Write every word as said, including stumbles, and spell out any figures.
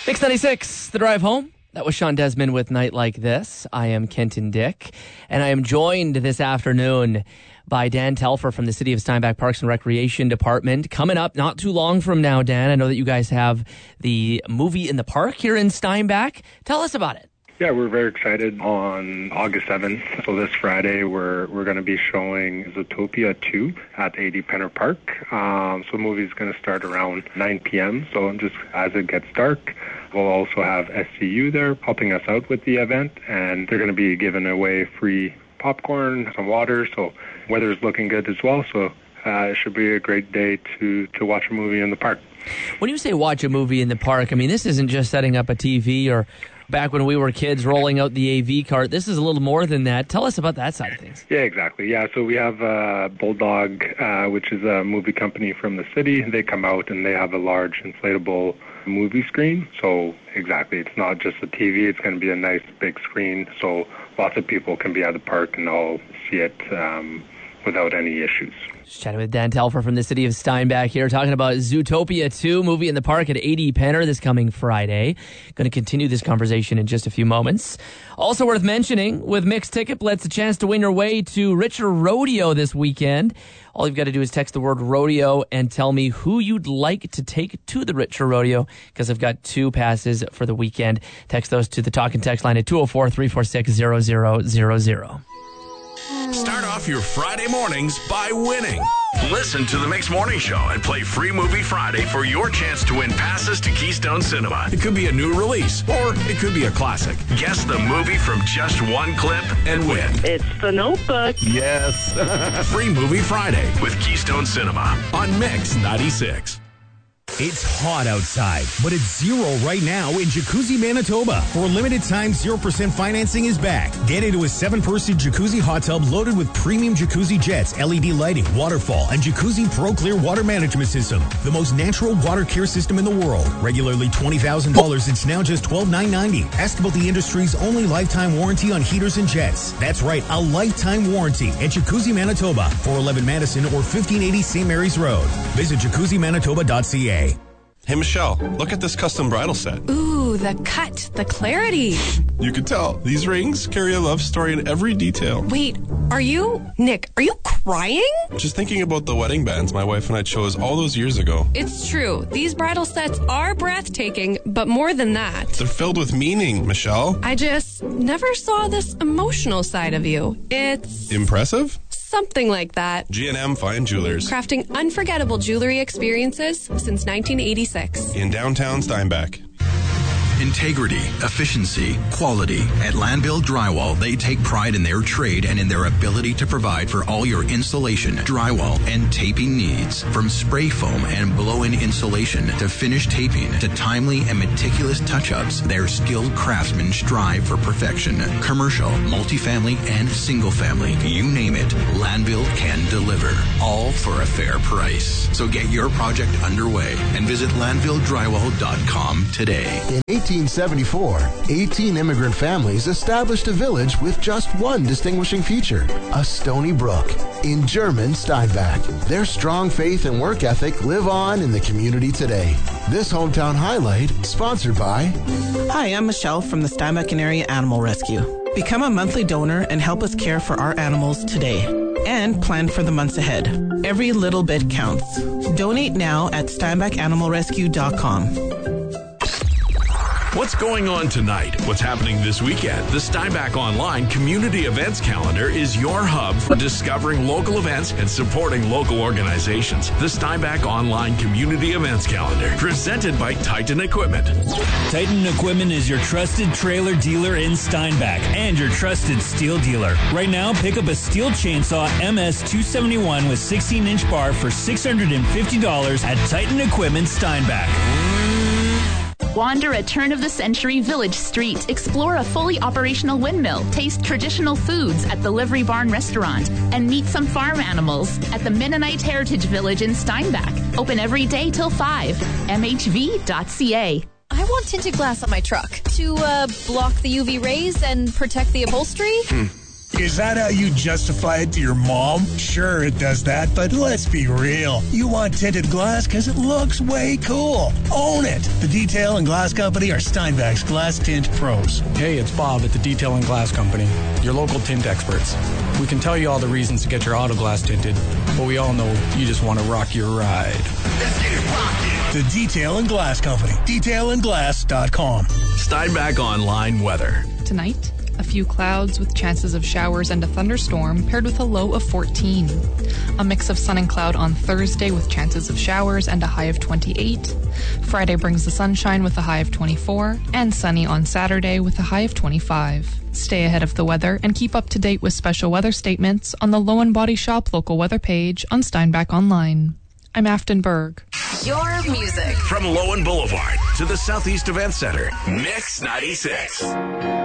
Mix ninety-six, The Drive Home. That was Sean Desmond with Night Like This. I am Kenton Dick, and I am joined this afternoon by Dan Telfer from the City of Steinbach Parks and Recreation Department. Coming up not too long from now, Dan, I know that you guys have the movie in the park here in Steinbach. Tell us about it. Yeah, we're very excited. On August seventh, so this Friday, we're we're going to be showing Zootopia two at eighty Penner Park. Um, so the movie's going to start around nine p.m., so just as it gets dark. We'll also have S C U there helping us out with the event, and they're going to be giving away free popcorn, some water, so weather's looking good as well, so uh, it should be a great day to, to watch a movie in the park. When you say watch a movie in the park, I mean, this isn't just setting up a T V or back when we were kids rolling out the A V cart. This is a little more than that. Tell us about that side of things. Yeah, exactly. Yeah, so we have uh, Bulldog, uh, which is a movie company from the city. They come out and they have a large inflatable movie screen. So exactly, it's not just a T V. It's going to be a nice big screen, so lots of people can be at the park and all see it um, without any issues. Just chatting with Dan Telfer from the City of Steinbach here, talking about Zootopia two, movie in the park at eighty Penner this coming Friday. Going to continue this conversation in just a few moments. Also worth mentioning, with Mixed Ticketblitz, a chance to win your way to Richer Rodeo this weekend. All you've got to do is text the word rodeo and tell me who you'd like to take to the Richer Rodeo, because I've got two passes for the weekend. Text those to the talk and text line at two oh four, three four six, zero zero zero zero. Start off your Friday mornings by winning. Listen to the Mix Morning Show and play Free Movie Friday for your chance to win passes to Keystone Cinema. It could be a new release, or it could be a classic. Guess the movie from just one clip and win. It's The Notebook. Yes. Free Movie Friday with Keystone Cinema on Mix ninety-six. It's hot outside, but it's zero right now in Jacuzzi, Manitoba. For a limited time, zero percent financing is back. Get into a seven-person jacuzzi hot tub loaded with premium jacuzzi jets, L E D lighting, waterfall, and Jacuzzi Pro Clear water management system. The most natural water care system in the world. Regularly twenty thousand dollars, it's now just twelve thousand nine hundred ninety dollars. Ask about the industry's only lifetime warranty on heaters and jets. That's right, a lifetime warranty at Jacuzzi, Manitoba, four eleven Madison or fifteen eighty Saint Mary's Road. Visit jacuzzi manitoba dot c a. Hey, Michelle, look at this custom bridal set. Ooh, the cut, the clarity. You can tell. These rings carry a love story in every detail. Wait, are you... Nick, are you crying? Just thinking about the wedding bands my wife and I chose all those years ago. It's true. These bridal sets are breathtaking, but more than that. They're filled with meaning, Michelle. I just never saw this emotional side of you. It's... Impressive? Something like that. G and M Fine Jewelers. Crafting unforgettable jewelry experiences since nineteen eighty-six. In downtown Steinbach. Integrity, efficiency, quality. At Landville Drywall, they take pride in their trade and in their ability to provide for all your insulation, drywall, and taping needs. From spray foam and blow-in insulation to finished taping to timely and meticulous touch-ups, their skilled craftsmen strive for perfection. Commercial, multifamily, and single-family. You name it, Landville can deliver. All for a fair price. So get your project underway and visit landville drywall dot com today. In eighteen seventy-four, eighteen immigrant families established a village with just one distinguishing feature, a stony brook in German Steinbach. Their strong faith and work ethic live on in the community today. This hometown highlight sponsored by... Hi, I'm Michelle from the Steinbach Area Animal Rescue. Become a monthly donor and help us care for our animals today. And plan for the months ahead. Every little bit counts. Donate now at steinbach animal rescue dot com. What's going on tonight? What's happening this weekend? The Steinbach Online Community Events Calendar is your hub for discovering local events and supporting local organizations. The Steinbach Online Community Events Calendar, presented by Titan Equipment. Titan Equipment is your trusted trailer dealer in Steinbach and your trusted steel dealer. Right now, pick up a steel chainsaw M S two seventy-one with sixteen inch bar for six hundred fifty dollars at Titan Equipment Steinbach. Wander a turn-of-the-century village street. Explore a fully operational windmill. Taste traditional foods at the Livery Barn Restaurant. And meet some farm animals at the Mennonite Heritage Village in Steinbach. Open every day till five. M H V dot C A. I want tinted glass on my truck to uh, block the U V rays and protect the upholstery. Hmm. Is that how you justify it to your mom? Sure, it does that, but let's be real. You want tinted glass because it looks way cool. Own it. The Detail and Glass Company are Steinbach's Glass Tint Pros. Hey, it's Bob at the Detail and Glass Company, your local tint experts. We can tell you all the reasons to get your auto glass tinted, but we all know you just want to rock your ride. Let's get it rockin'. The Detail and Glass Company. detail and glass dot com. Steinbach Online weather. Tonight, a few clouds with chances of showers and a thunderstorm paired with a low of fourteen. A mix of sun and cloud on Thursday with chances of showers and a high of twenty-eight. Friday brings the sunshine with a high of twenty-four, and sunny on Saturday with a high of twenty-five. Stay ahead of the weather and keep up to date with special weather statements on the Lowen Body Shop local weather page on Steinbach Online. I'm Afton Berg. Your music. From Lowen Boulevard to the Southeast Event Center, Mix ninety-six.